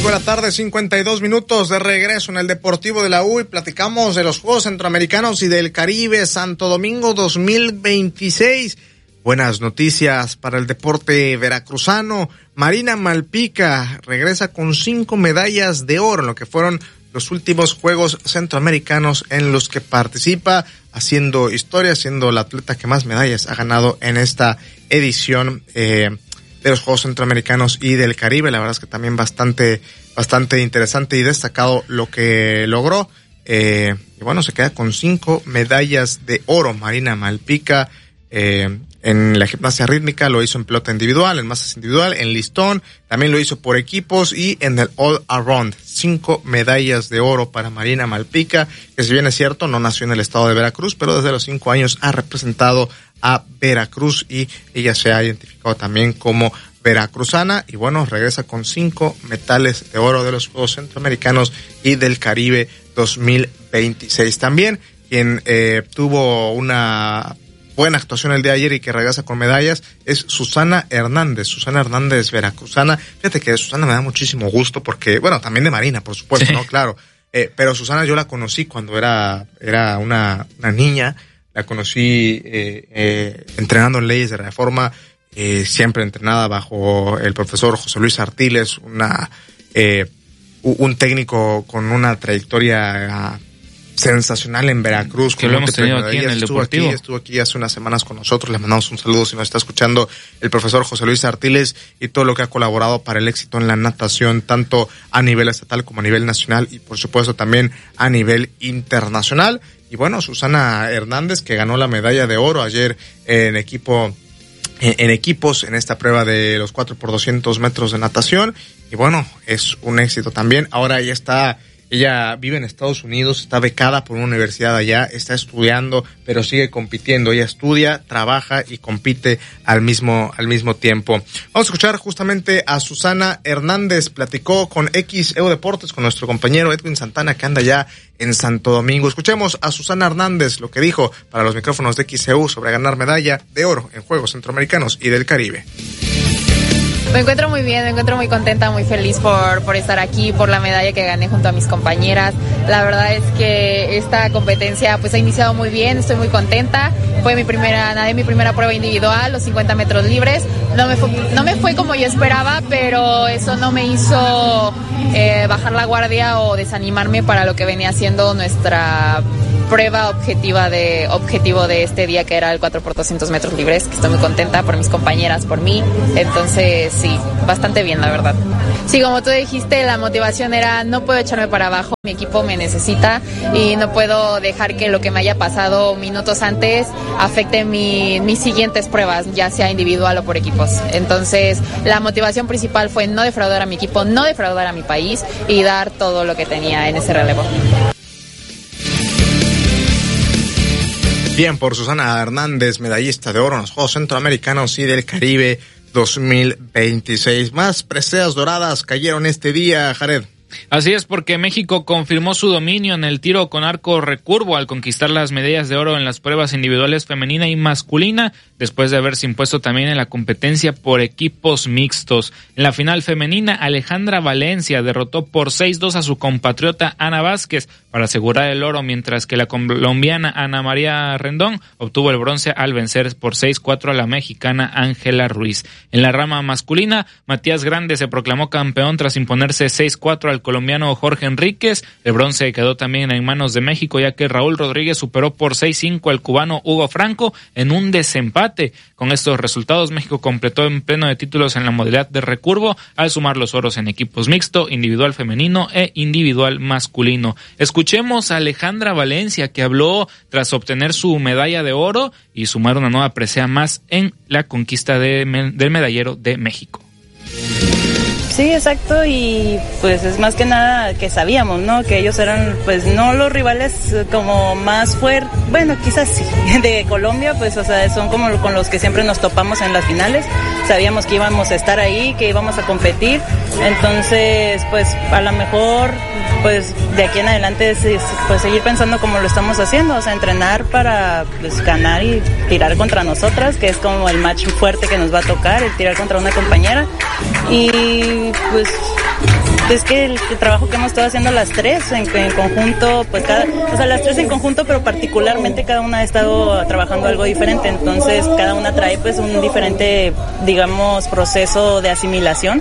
5 de la tarde, 52 minutos de regreso en el Deportivo de la U y platicamos de los Juegos Centroamericanos y del Caribe Santo Domingo 2026. Buenas noticias para el deporte veracruzano. Marina Malpica regresa con 5 medallas de oro en lo que fueron los últimos Juegos Centroamericanos en los que participa, haciendo historia, siendo la atleta que más medallas ha ganado en esta edición de los Juegos Centroamericanos y del Caribe. La verdad es que también bastante interesante y destacado lo que logró. Y bueno, se queda con 5 medallas de oro Marina Malpica. En la gimnasia rítmica lo hizo en pelota individual, en masas individual, en listón, también lo hizo por equipos y en el all around. 5 medallas de oro para Marina Malpica, que si bien es cierto no nació en el estado de Veracruz, pero desde los 5 años ha representado a Veracruz y ella se ha identificado también como veracruzana y bueno, regresa con 5 metales de oro de los Juegos Centroamericanos y del Caribe 2026. También quien tuvo una buena actuación el día de ayer y que regresa con medallas es Susana Hernández veracruzana. Fíjate que Susana me da muchísimo gusto porque, bueno, también de Marina, por supuesto, ¿no? Claro. Pero Susana yo la conocí cuando era una niña, la conocí entrenando en Leyes de Reforma, siempre entrenada bajo el profesor José Luis Artiles, un técnico con una trayectoria sensacional en Veracruz. Que lo hemos tenido aquí en el Deportivo. Estuvo aquí hace unas semanas con nosotros. Le mandamos un saludo si nos está escuchando el profesor José Luis Artiles y todo lo que ha colaborado para el éxito en la natación, tanto a nivel estatal como a nivel nacional y por supuesto también a nivel internacional. Y bueno, Susana Hernández, que ganó la medalla de oro ayer en equipos en esta prueba de los 4x200 metros de natación. Y bueno, es un éxito también. Ahora ella vive en Estados Unidos, está becada por una universidad allá, está estudiando, pero sigue compitiendo. Ella estudia, trabaja y compite al mismo tiempo. Vamos a escuchar justamente a Susana Hernández. Platicó con XEU Deportes, con nuestro compañero Edwin Santana, que anda ya en Santo Domingo. Escuchemos a Susana Hernández lo que dijo para los micrófonos de XEU sobre ganar medalla de oro en Juegos Centroamericanos y del Caribe. Me encuentro muy bien, me encuentro muy contenta, muy feliz por estar aquí, por la medalla que gané junto a mis compañeras. La verdad es que esta competencia pues ha iniciado muy bien, estoy muy contenta. Nadé mi primera prueba individual, los 50 metros libres. No me fue como yo esperaba, pero eso no me hizo bajar la guardia o desanimarme para lo que venía siendo nuestra prueba objetivo de este día, que era el 4x200 metros libres, que estoy muy contenta por mis compañeras, por mí. Entonces sí, bastante bien, la verdad. Sí, como tú dijiste, la motivación era no puedo echarme para abajo, mi equipo me necesita y no puedo dejar que lo que me haya pasado minutos antes afecte mis siguientes pruebas, ya sea individual o por equipos. Entonces la motivación principal fue no defraudar a mi equipo, no defraudar a mi país y dar todo lo que tenía en ese relevo. Bien por Susana Hernández, medallista de oro en los Juegos Centroamericanos y del Caribe 2026. Más preseas doradas cayeron este día, Jared. Así es, porque México confirmó su dominio en el tiro con arco recurvo al conquistar las medallas de oro en las pruebas individuales femenina y masculina, después de haberse impuesto también en la competencia por equipos mixtos. En la final femenina, Alejandra Valencia derrotó por 6-2 a su compatriota Ana Vázquez para asegurar el oro, mientras que la colombiana Ana María Rendón obtuvo el bronce al vencer por 6-4 a la mexicana Ángela Ruiz. En la rama masculina, Matías Grande se proclamó campeón tras imponerse 6-4 al colombiano Jorge Enríquez. El bronce quedó también en manos de México, ya que Raúl Rodríguez superó por 6-5 al cubano Hugo Franco en un desempate. Con estos resultados, México completó en pleno de títulos en la modalidad de recurvo al sumar los oros en equipos mixto, individual femenino e individual masculino. Escuchemos a Alejandra Valencia, que habló tras obtener su medalla de oro y sumar una nueva presea más en la conquista del medallero de México. Sí, exacto, y pues es más que nada que sabíamos, ¿no? Que ellos eran, pues no los rivales como más fuertes, bueno, quizás sí, de Colombia, pues o sea, son como con los que siempre nos topamos en las finales. Sabíamos que íbamos a estar ahí, que íbamos a competir, entonces pues a lo mejor pues de aquí en adelante pues seguir pensando como lo estamos haciendo, o sea, entrenar para pues ganar y tirar contra nosotras, que es como el match fuerte que nos va a tocar, el tirar contra una compañera, y pues Es que el trabajo que hemos estado haciendo las tres en conjunto, pues las tres en conjunto, pero particularmente cada una ha estado trabajando algo diferente, entonces cada una trae pues un diferente, digamos, proceso de asimilación.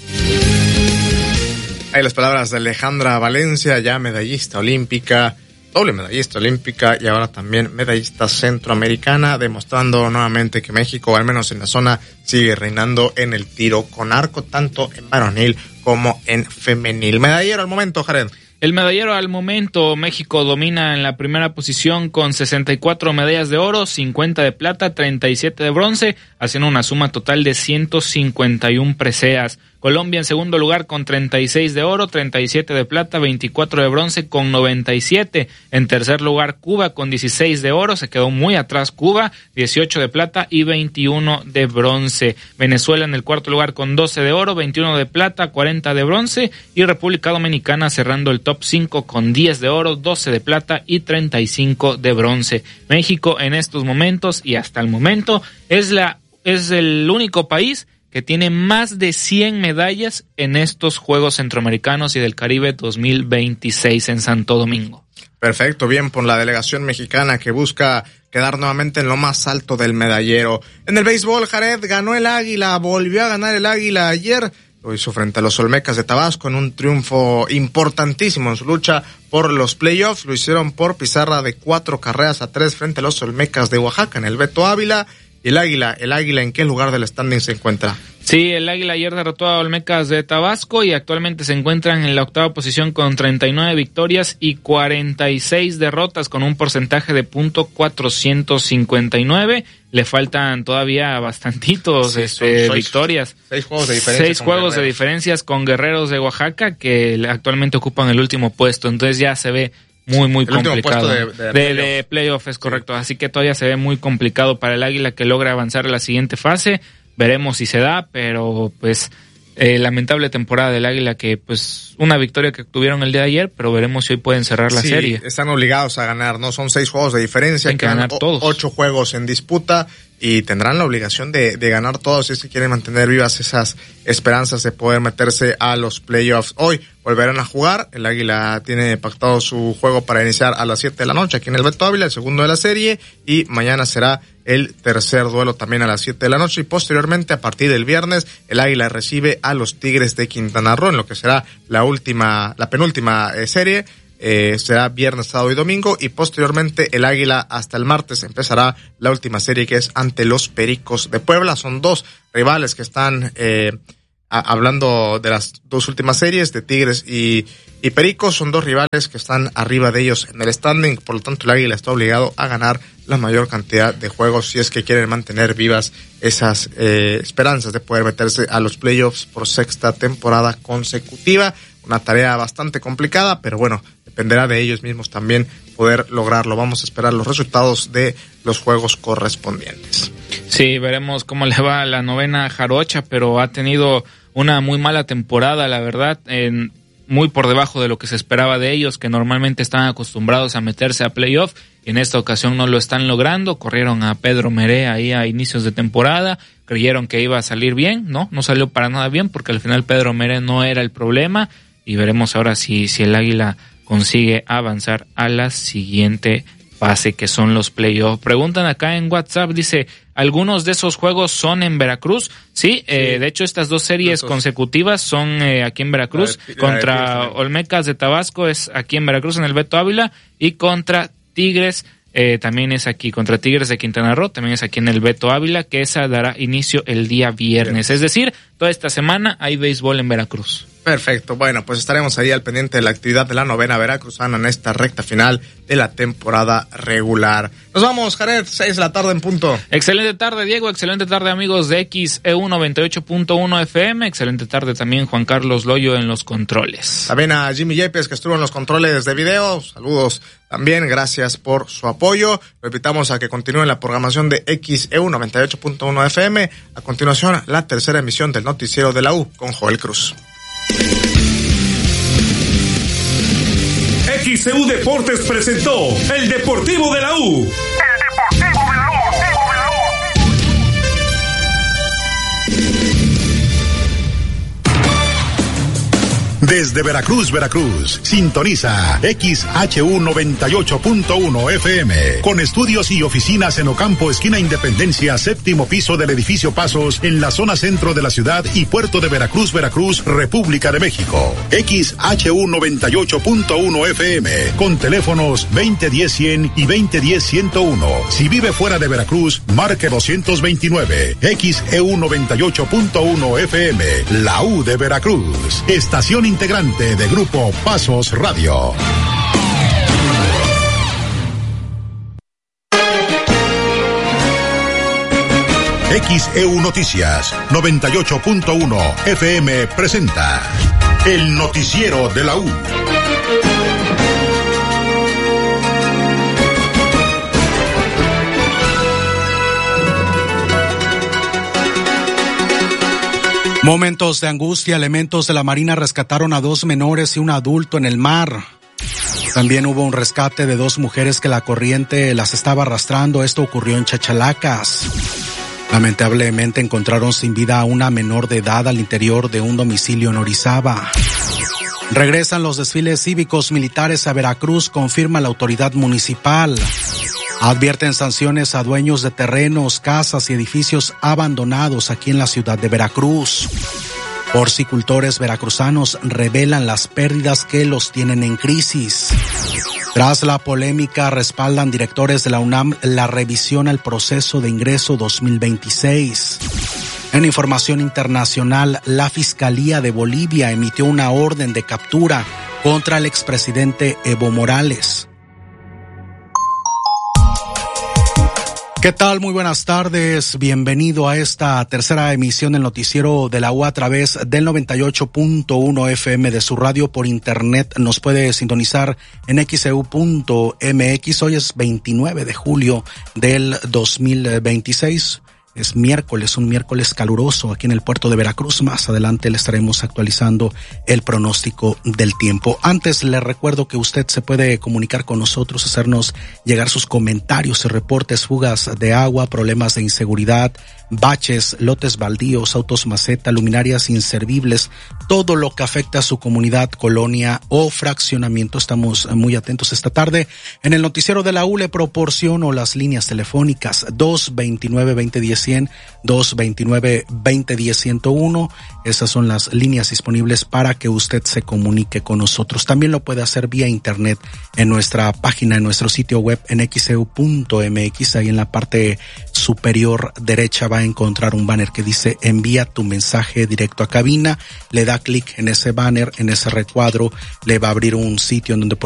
Hay las palabras de Alejandra Valencia, ya medallista olímpica, doble medallista olímpica y ahora también medallista centroamericana, demostrando nuevamente que México, al menos en la zona, sigue reinando en el tiro con arco, tanto en varonil como en femenil. Medallero al momento, Jared. El medallero al momento, México domina en la primera posición con 64 medallas de oro, 50 de plata, 37 de bronce, haciendo una suma total de 151 preseas. Colombia en segundo lugar con 36 de oro, 37 de plata, 24 de bronce con 97. En tercer lugar Cuba con 16 de oro, se quedó muy atrás Cuba, 18 de plata y 21 de bronce. Venezuela en el cuarto lugar con 12 de oro, 21 de plata, 40 de bronce y República Dominicana cerrando el top 5 con 10 de oro, 12 de plata y 35 de bronce. México en estos momentos y hasta el momento es el único país que tiene más de 100 medallas en estos Juegos Centroamericanos y del Caribe 2026 en Santo Domingo. Perfecto, bien por la delegación mexicana que busca quedar nuevamente en lo más alto del medallero. En el béisbol, Jared, ganó el Águila, volvió a ganar el Águila ayer, lo hizo frente a los Olmecas de Tabasco en un triunfo importantísimo en su lucha por los playoffs. Lo hicieron por pizarra de 4-3 frente a los Olmecas de Oaxaca en el Beto Ávila. ¿Y el Águila en qué lugar del standing se encuentra? Sí, el Águila ayer derrotó a Olmecas de Tabasco y actualmente se encuentran en la octava posición con 39 victorias y 46 derrotas con un porcentaje de .459. Le faltan todavía bastantitos victorias. 6 juegos de diferencia. 6 juegos de diferencias con Guerreros de Oaxaca que actualmente ocupan el último puesto. Entonces ya se ve muy complicado. De playoff, es correcto. Sí. Así que todavía se ve muy complicado para el Águila que logra avanzar a la siguiente fase. Veremos si se da, pero pues lamentable temporada del Águila que pues una victoria que tuvieron el día de ayer, pero veremos si hoy pueden cerrar la serie. Están obligados a ganar, ¿no? Son 6 juegos de diferencia. Tienen que ganar todos. 8 juegos en disputa y tendrán la obligación de ganar todos si es que quieren mantener vivas esas esperanzas de poder meterse a los playoffs. Hoy volverán a jugar, el Águila tiene pactado su juego para iniciar a las 7 de la noche aquí en el Beto Ávila, el segundo de la serie, y mañana será el tercer duelo también a las 7 de la noche, y posteriormente a partir del viernes el Águila recibe a los Tigres de Quintana Roo en lo que será la penúltima serie. Será viernes, sábado y domingo, y posteriormente el Águila hasta el martes empezará la última serie que es ante los Pericos de Puebla. Son 2 rivales que están hablando de las 2 últimas series de Tigres y Pericos, son 2 rivales que están arriba de ellos en el standing, por lo tanto el Águila está obligado a ganar la mayor cantidad de juegos si es que quieren mantener vivas esas esperanzas de poder meterse a los playoffs por 6ª temporada consecutiva. Una tarea bastante complicada, pero bueno, dependerá de ellos mismos también poder lograrlo. Vamos a esperar los resultados de los juegos correspondientes. Sí, veremos cómo le va a la novena jarocha, pero ha tenido una muy mala temporada, la verdad, muy por debajo de lo que se esperaba de ellos, que normalmente están acostumbrados a meterse a playoff, y en esta ocasión no lo están logrando. Corrieron a Pedro Meré ahí a inicios de temporada, creyeron que iba a salir bien, no salió para nada bien, porque al final Pedro Meré no era el problema, y veremos ahora si el Águila consigue avanzar a la siguiente fase, que son los playoffs. Preguntan acá en WhatsApp, dice, ¿algunos de esos juegos son en Veracruz? Sí, de hecho estas 2 series consecutivas son aquí en Veracruz. Contra Olmecas de Tabasco es aquí en Veracruz en el Beto Ávila, y contra Tigres también es aquí, contra Tigres de Quintana Roo también es aquí en el Beto Ávila, que esa dará inicio el día viernes. Es decir, toda esta semana hay béisbol en Veracruz. Perfecto, bueno, pues estaremos ahí al pendiente de la actividad de la novena veracruzana en esta recta final de la temporada regular. Nos vamos, Jared, 6 de la tarde en punto. Excelente tarde, Diego, excelente tarde, amigos de XEU 98.1 FM, excelente tarde también Juan Carlos Loyo en los controles. También a Jimmy Yepes, que estuvo en los controles de video, saludos también, gracias por su apoyo. Lo invitamos a que continúe la programación de XEU 98.1 FM. A continuación, la tercera emisión del Noticiero de la U con Joel Cruz. XEU Deportes presentó El Deportivo de la U. El Deportivo de la U. Desde Veracruz, Veracruz, sintoniza XHU 98.1 FM, con estudios y oficinas en Ocampo, esquina Independencia, séptimo piso del edificio Pasos, en la zona centro de la ciudad y puerto de Veracruz, Veracruz, República de México. XHU 98.1 FM, con teléfonos 2010-100 y 2010-101. Si vive fuera de Veracruz, marque 229. XEU 98.1 FM, la U de Veracruz, estación integrante de Grupo Pasos Radio. XEU Noticias 98.1 FM presenta el noticiero de la U. Momentos de angustia, elementos de la Marina rescataron a 2 menores y un adulto en el mar. También hubo un rescate de 2 mujeres que la corriente las estaba arrastrando. Esto ocurrió en Chachalacas. Lamentablemente encontraron sin vida a una menor de edad al interior de un domicilio en Orizaba. Regresan los desfiles cívicos militares a Veracruz, confirma la autoridad municipal. Advierten sanciones a dueños de terrenos, casas y edificios abandonados aquí en la ciudad de Veracruz. Porcicultores veracruzanos revelan las pérdidas que los tienen en crisis. Tras la polémica, respaldan directores de la UNAM la revisión al proceso de ingreso 2026. En información internacional, la Fiscalía de Bolivia emitió una orden de captura contra el expresidente Evo Morales. ¿Qué tal? Muy buenas tardes. Bienvenido a esta tercera emisión del noticiero de la U a través del 98.1 FM de su radio. Por internet nos puede sintonizar en xeu.mx. Hoy es 29 de julio del 2026. Es miércoles, un miércoles caluroso aquí en el puerto de Veracruz. Más adelante le estaremos actualizando el pronóstico del tiempo. Antes le recuerdo que usted se puede comunicar con nosotros, hacernos llegar sus comentarios y reportes, fugas de agua, problemas de inseguridad, baches, lotes baldíos, autos maceta, luminarias inservibles, todo lo que afecta a su comunidad, colonia o fraccionamiento. Estamos muy atentos esta tarde. En el noticiero de la U le proporciono las líneas telefónicas 229-2010-100, 229-2010-101. Esas son las líneas disponibles para que usted se comunique con nosotros. También lo puede hacer vía internet en nuestra página, en nuestro sitio web en xeu.mx. Ahí en la parte superior derecha va a encontrar un banner que dice envía tu mensaje directo a cabina. Le da clic en ese banner, en ese recuadro, le va a abrir un sitio en donde